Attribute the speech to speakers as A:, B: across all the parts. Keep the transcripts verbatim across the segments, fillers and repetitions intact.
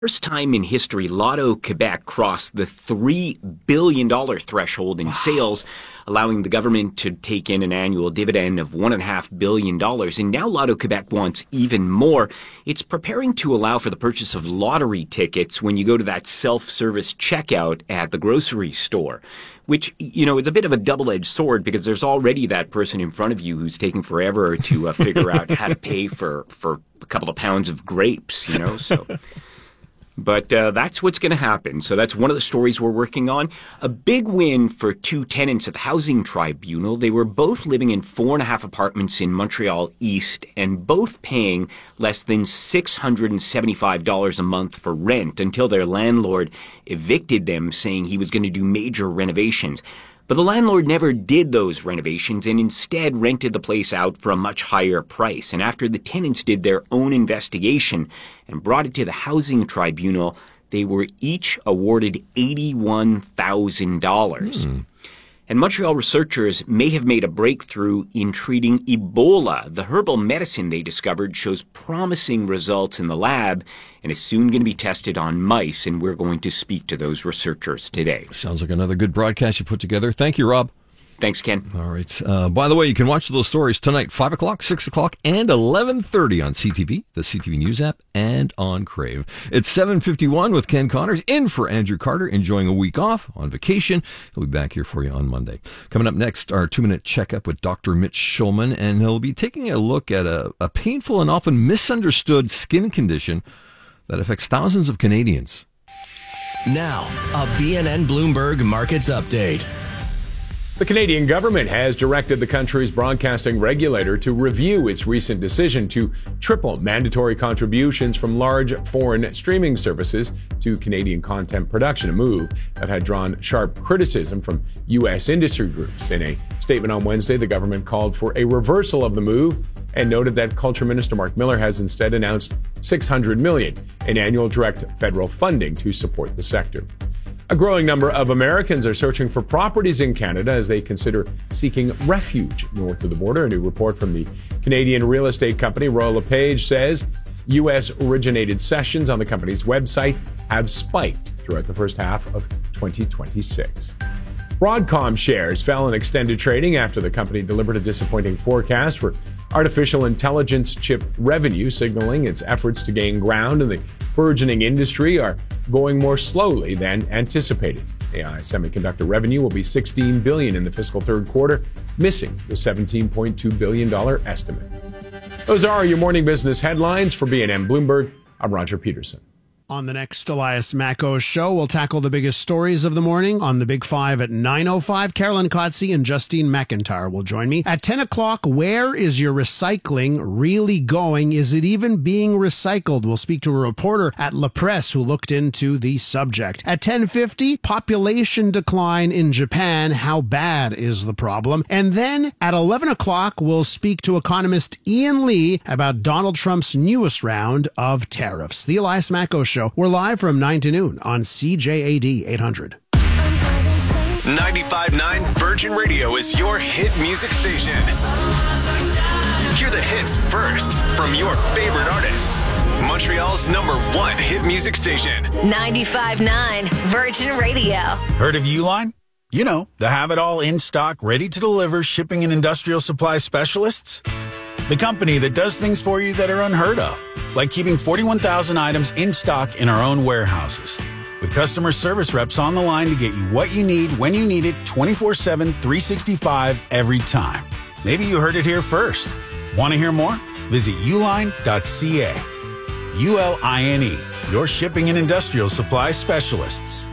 A: First time in history, Lotto Quebec crossed the three billion dollars threshold in sales, allowing the government to take in an annual dividend of one point five billion dollars. And now Lotto Quebec wants even more. It's preparing to allow for the purchase of lottery tickets when you go to that self-service checkout at the grocery store, which, you know, is a bit of a double-edged sword because there's already that person in front of you who's taking forever to uh, figure out how to pay for, for a couple of pounds of grapes, you know, so... But uh, that's what's going to happen. So that's one of the stories we're working on. A big win for two tenants at the Housing Tribunal. They were both living in four and a half apartments in Montreal East and both paying less than six hundred seventy-five dollars a month for rent until their landlord evicted them, saying he was going to do major renovations. But the landlord never did those renovations and instead rented the place out for a much higher price. And after the tenants did their own investigation and brought it to the Housing Tribunal, they were each awarded eighty-one thousand dollars. Hmm. And Montreal researchers may have made a breakthrough in treating Ebola. The herbal medicine they discovered shows promising results in the lab and is soon going to be tested on mice, and we're going to speak to those researchers today.
B: Sounds like another good broadcast you put together. Thank you, Rob.
A: Thanks, Ken.
B: All right. Uh, by the way, you can watch those stories tonight, five o'clock, six o'clock, and eleven thirty on C T V, the C T V News app, and on Crave. It's seven fifty-one with Ken Connors, in for Andrew Carter, enjoying a week off on vacation. He'll be back here for you on Monday. Coming up next, our two-minute checkup with Doctor Mitch Schulman, and he'll be taking a look at a, a painful and often misunderstood skin condition that affects thousands of Canadians.
C: Now, a B N N Bloomberg Markets Update.
D: The Canadian government has directed the country's broadcasting regulator to review its recent decision to triple mandatory contributions from large foreign streaming services to Canadian content production, a move that had drawn sharp criticism from U S industry groups. In a statement on Wednesday, the government called for a reversal of the move and noted that Culture Minister Mark Miller has instead announced six hundred million dollars in annual direct federal funding to support the sector. A growing number of Americans are searching for properties in Canada as they consider seeking refuge north of the border. A new report from the Canadian real estate company Royal LePage says U S-originated sessions on the company's website have spiked throughout the first half of twenty twenty-six. Broadcom shares fell in extended trading after the company delivered a disappointing forecast for artificial intelligence chip revenue, signaling its efforts to gain ground in the burgeoning industry are going more slowly than anticipated. A I semiconductor revenue will be sixteen billion dollars in the fiscal third quarter, missing the seventeen point two billion dollars estimate. Those are your morning business headlines. For B N N Bloomberg, I'm Roger Peterson.
E: On the next Elias Macko show, we'll tackle the biggest stories of the morning on the Big Five at nine oh five. Carolyn Kotze and Justine McIntyre will join me. At ten o'clock, where is your recycling really going? Is it even being recycled? We'll speak to a reporter at La Presse who looked into the subject. At ten fifty, population decline in Japan. How bad is the problem? And then at eleven o'clock, we'll speak to economist Ian Lee about Donald Trump's newest round of tariffs. The Elias Macko show. We're live from nine to noon on C J A D eight hundred.
F: ninety-five point nine Virgin Radio is your hit music station. Hear the hits first from your favorite artists. Montreal's number one hit music station.
G: ninety-five point nine Virgin Radio.
H: Heard of Uline? You know, the have-it-all in-stock, ready-to-deliver shipping and industrial supply specialists. The company that does things for you that are unheard of, like keeping forty-one thousand items in stock in our own warehouses. With customer service reps on the line to get you what you need when you need it twenty-four seven, three sixty-five every time. Maybe you heard it here first. Want to hear more? Visit uline dot c a. U L I N E, your shipping and industrial supply specialists.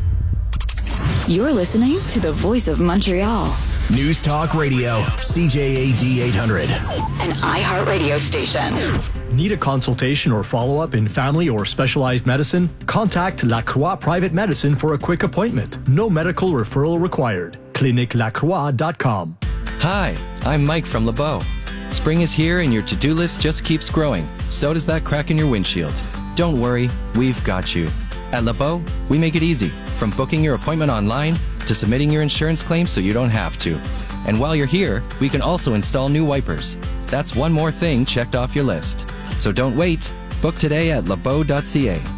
I: You're listening to the Voice of Montreal.
C: News Talk Radio, C J A D eight hundred.
I: An iHeartRadio station.
J: Need a consultation or follow-up in family or specialized medicine? Contact La Croix Private Medicine for a quick appointment. No medical referral required. clinique lacroix dot com.
K: Hi, I'm Mike from LeBeau. Spring is here and your to-do list just keeps growing. So does that crack in your windshield. Don't worry, we've got you. At LeBeau, we make it easy, from booking your appointment online to submitting your insurance claim so you don't have to. And while you're here, we can also install new wipers. That's one more thing checked off your list. So don't wait. Book today at lebeau dot c a.